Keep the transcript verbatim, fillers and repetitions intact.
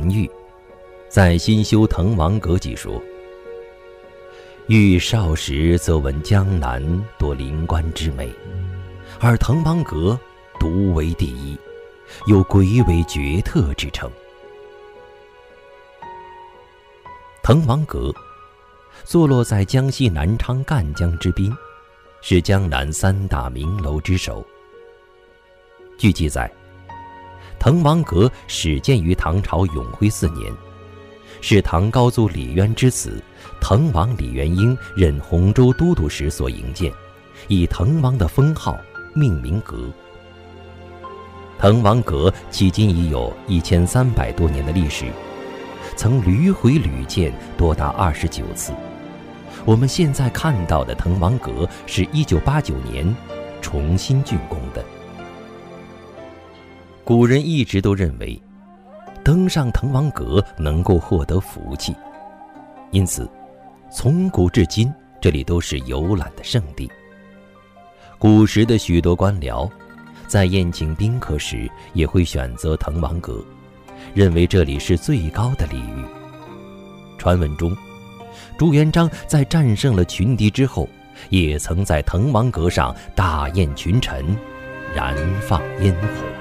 玉在《新修滕王阁记》说：玉少时则闻江南多灵官之美，而滕王阁独为第一，有鬼尾绝特之称。滕王阁坐落在江西南昌赣江之滨，是江南三大名楼之首。据记载，滕王阁始建于唐朝永徽四年，是唐高祖李渊之子滕王李元婴任洪州都督时所营建，以滕王的封号命名阁。滕王阁迄今已有一千三百多年的历史，曾屡毁屡建多达二十九次。我们现在看到的滕王阁是一九八九年重新竣工的。古人一直都认为登上滕王阁能够获得福气，因此从古至今这里都是游览的圣地。古时的许多官僚在宴请宾客时也会选择滕王阁，认为这里是最高的礼遇。传闻中，朱元璋在战胜了群敌之后，也曾在滕王阁上大宴群臣，燃放烟火。